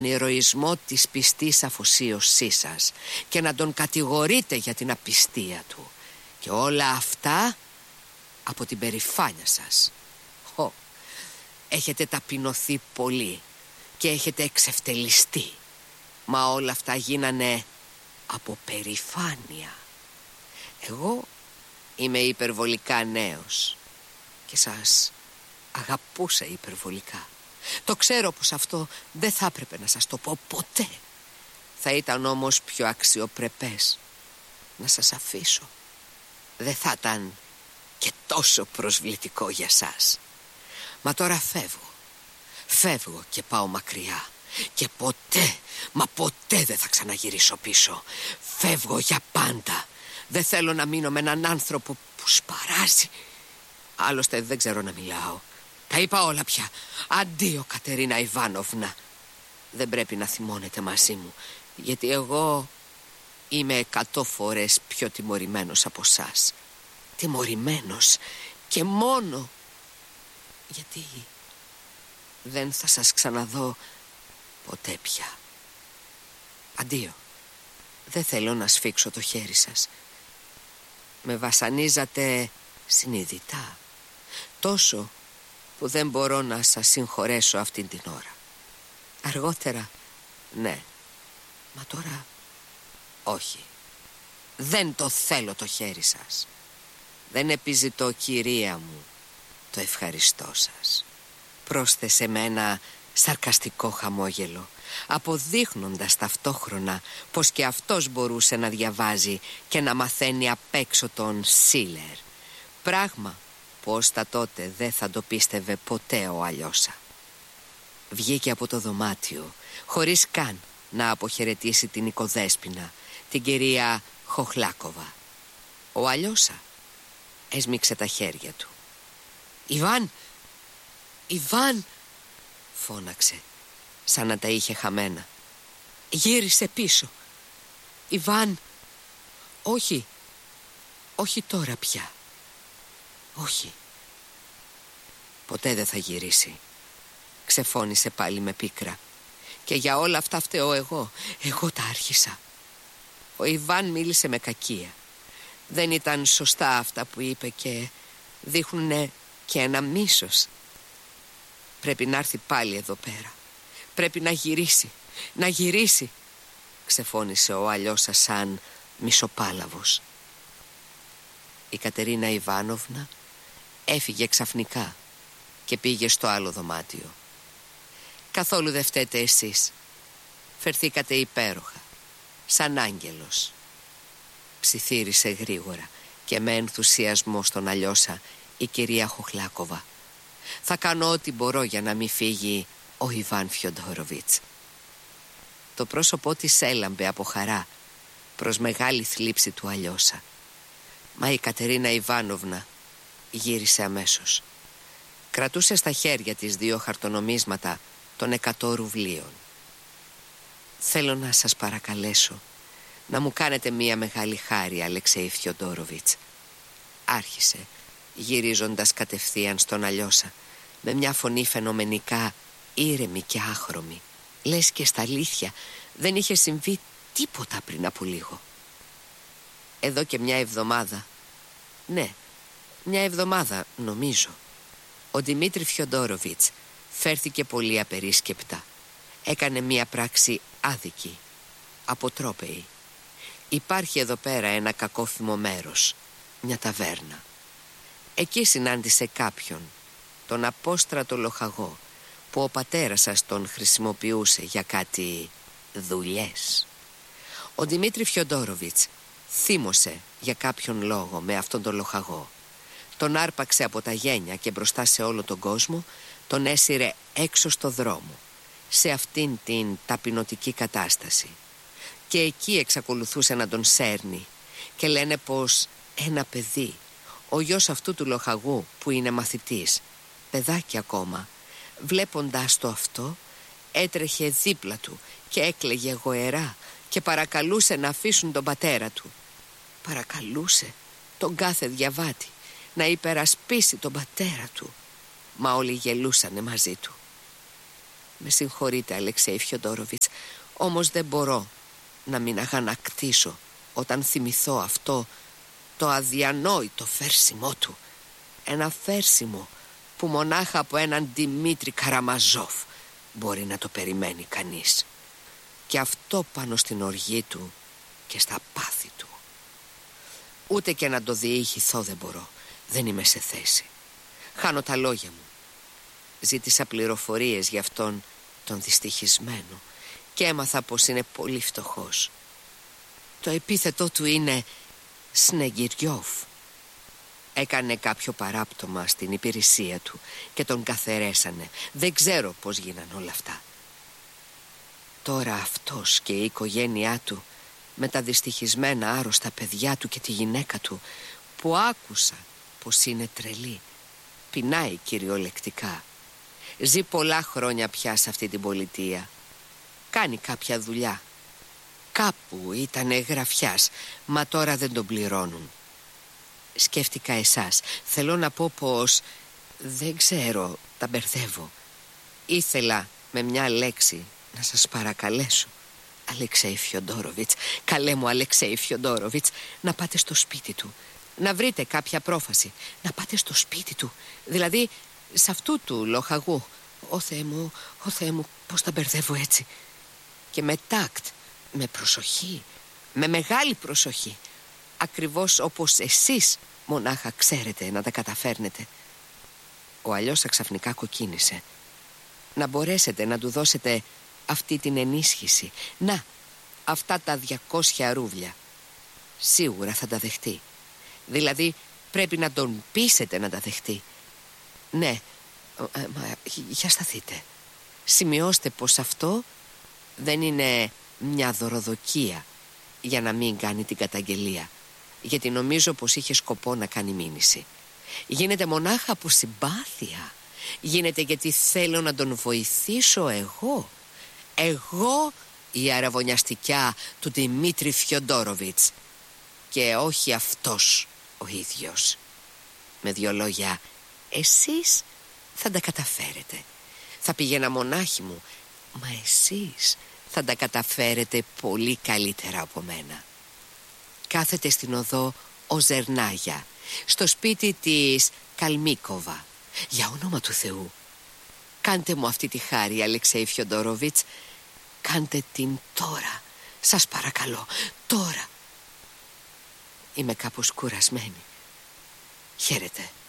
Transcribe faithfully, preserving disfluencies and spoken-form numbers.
ηρωισμό της πιστής αφοσίωσής σας και να τον κατηγορείτε για την απιστία του. Και όλα αυτά από την περηφάνεια σας. Χω, έχετε ταπεινωθεί πολύ και έχετε εξευτελιστεί. Μα όλα αυτά γίνανε από περηφάνεια. Εγώ είμαι υπερβολικά νέος και σας αγαπούσα υπερβολικά. Το ξέρω πως αυτό δεν θα έπρεπε να σας το πω ποτέ. Θα ήταν όμως πιο αξιοπρεπές να σας αφήσω. Δεν θα ήταν και τόσο προσβλητικό για σας. Μα τώρα φεύγω. Φεύγω και πάω μακριά. Και ποτέ, μα ποτέ δεν θα ξαναγυρίσω πίσω. Φεύγω για πάντα. Δεν θέλω να μείνω με έναν άνθρωπο που σπαράζει. Άλλωστε δεν ξέρω να μιλάω. Τα είπα όλα πια. Αντίο, Κατερίνα Ιβάνοβνα. Δεν πρέπει να θυμώνετε μαζί μου, γιατί εγώ είμαι εκατό φορές πιο τιμωρημένος από σας. Τιμωρημένος και μόνο γιατί δεν θα σας ξαναδώ ποτέ πια. Αντίο. Δεν θέλω να σφίξω το χέρι σας. Με βασανίζατε συνειδητά, τόσο που δεν μπορώ να σας συγχωρέσω αυτήν την ώρα. Αργότερα, ναι. Μα τώρα, όχι. Δεν το θέλω το χέρι σας. Δεν επιζητώ, κυρία μου, το ευχαριστώ σας. Πρόσθεσε με ένα σαρκαστικό χαμόγελο, αποδείχνοντας ταυτόχρονα πως και αυτός μπορούσε να διαβάζει και να μαθαίνει απ' έξω τον Σίλερ. Πράγμα πως τα τότε δεν θα το πίστευε ποτέ ο Αλιώσα. Βγήκε από το δωμάτιο χωρίς καν να αποχαιρετήσει την οικοδέσποινα, την κυρία Χοχλάκοβα. Ο Αλιώσα έσμιξε τα χέρια του. «Ιβάν! Ιβάν!» φώναξε, σαν να τα είχε χαμένα. «Γύρισε πίσω! Ιβάν! Όχι! Όχι τώρα πια! Όχι! Ποτέ δεν θα γυρίσει!» ξεφώνησε πάλι με πίκρα. «Και για όλα αυτά φταίω εγώ. Εγώ τα άρχισα!» Ο Ιβάν μίλησε με κακία. Δεν ήταν σωστά αυτά που είπε και δείχνουνε και ένα μίσος. Πρέπει να έρθει πάλι εδώ πέρα. Πρέπει να γυρίσει, να γυρίσει, ξεφώνησε ο Αλιώσα σαν μισοπάλαβος. Η Κατερίνα Ιβάνοβνα έφυγε ξαφνικά και πήγε στο άλλο δωμάτιο. «Καθόλου δεν φταίτε εσείς. Φερθήκατε υπέροχα, σαν άγγελος», ψιθύρισε γρήγορα και με ενθουσιασμό στον Αλιώσα η κυρία Χοχλάκοβα. «Θα κάνω ό,τι μπορώ για να μην φύγει ο Ιβάν Φιοντόροβιτς». Το πρόσωπό της έλαμπε από χαρά προς μεγάλη θλίψη του Αλιώσα. Μα η Κατερίνα Ιβάνοβνα γύρισε αμέσως. Κρατούσε στα χέρια της δύο χαρτονομίσματα των εκατό ρουβλίων. «Θέλω να σας παρακαλέσω να μου κάνετε μία μεγάλη χάρη, Αλεξέη Φιοντόροβιτς», άρχισε, γυρίζοντας κατευθείαν στον Αλιώσα με μια φωνή φαινομενικά ήρεμη και άχρωμη, λες και στα αλήθεια δεν είχε συμβεί τίποτα πριν από λίγο. «Εδώ και μια εβδομάδα, ναι, μια εβδομάδα νομίζω, ο Δημήτρη Φιοντόροβιτς φέρθηκε πολύ απερίσκεπτα. Έκανε μια πράξη άδικη, αποτρόπαιη. Υπάρχει εδώ πέρα ένα κακόφημο μέρος, μια ταβέρνα. Εκεί συνάντησε κάποιον, τον απόστρατο λοχαγό, που ο πατέρας σας τον χρησιμοποιούσε για κάτι δουλειές. Ο Δημήτρη Φιοντόροβιτς θύμωσε για κάποιον λόγο με αυτόν τον λοχαγό. Τον άρπαξε από τα γένια και μπροστά σε όλο τον κόσμο τον έσυρε έξω στο δρόμο, σε αυτήν την ταπεινωτική κατάσταση. Και εκεί εξακολουθούσε να τον σέρνει και λένε πως ένα παιδί, ο γιος αυτού του λοχαγού που είναι μαθητής, παιδάκι ακόμα, βλέποντάς το αυτό, έτρεχε δίπλα του και έκλαιγε γοερά και παρακαλούσε να αφήσουν τον πατέρα του. Παρακαλούσε τον κάθε διαβάτη να υπερασπίσει τον πατέρα του, μα όλοι γελούσανε μαζί του. Με συγχωρείτε, Αλεξέη Φιοντόροβιτς, όμως δεν μπορώ να μην αγανακτήσω όταν θυμηθώ αυτό το αδιανόητο φέρσιμό του. Ένα φέρσιμο που μονάχα από έναν Δημήτρη Καραμαζόφ μπορεί να το περιμένει κανείς. Και αυτό πάνω στην οργή του και στα πάθη του. Ούτε και να το διηγηθώ δεν μπορώ. Δεν είμαι σε θέση. Χάνω τα λόγια μου. Ζήτησα πληροφορίες για αυτόν τον δυστυχισμένο και έμαθα πως είναι πολύ φτωχός. Το επίθετό του είναι Σνεγγυριόφ. Έκανε κάποιο παράπτωμα στην υπηρεσία του και τον καθαιρέσανε. Δεν ξέρω πως γίναν όλα αυτά. Τώρα αυτός και η οικογένειά του, με τα δυστυχισμένα άρρωστα παιδιά του και τη γυναίκα του, που άκουσα πως είναι τρελή, πεινάει κυριολεκτικά. Ζει πολλά χρόνια πια σε αυτή την πολιτεία. Κάνει κάποια δουλειά. Κάπου ήτανε γραφιάς, μα τώρα δεν τον πληρώνουν. Σκέφτηκα εσάς. Θέλω να πω πως δεν ξέρω, τα μπερδεύω. Ήθελα με μια λέξη να σας παρακαλέσω, Αλεξέη Φιοντόροβιτς, καλέ μου Αλεξέη Φιοντόροβιτς, να πάτε στο σπίτι του. Να βρείτε κάποια πρόφαση. Να πάτε στο σπίτι του. Δηλαδή σε αυτού του λοχαγού. Ω Θεέ μου, ω Θεέ μου, πως τα μπερδεύω έτσι. Και με τάκτ, με προσοχή, με μεγάλη προσοχή. Ακριβώς όπως εσείς μονάχα ξέρετε να τα καταφέρνετε. Ο αλλιώς ξαφνικά κοκκίνησε. Να μπορέσετε να του δώσετε αυτή την ενίσχυση. Να, αυτά τα διακόσια ρούβλια. Σίγουρα θα τα δεχτεί. Δηλαδή πρέπει να τον πείσετε να τα δεχτεί. Ναι, ε, μα, για σταθείτε. Σημειώστε πως αυτό δεν είναι μια δωροδοκία για να μην κάνει την καταγγελία, γιατί νομίζω πως είχε σκοπό να κάνει μήνυση. Γίνεται μονάχα από συμπάθεια. Γίνεται γιατί θέλω να τον βοηθήσω εγώ. Εγώ η αραβωνιαστικιά του Δημήτρη Φιοντόροβιτς, και όχι αυτός ο ίδιος. Με δύο λόγια, εσείς θα τα καταφέρετε. Θα πήγαινα μονάχη μου, μα εσείς θα τα καταφέρετε πολύ καλύτερα από μένα. Κάθεται στην οδό ο Ζερνάγια, στο σπίτι της Καλμίκοβα. Για όνομα του Θεού, κάντε μου αυτή τη χάρη, Αλεξέη Φιοντόροβιτς. Κάντε την τώρα. Σας παρακαλώ, τώρα. Είμαι κάπως κουρασμένη. Χαίρετε.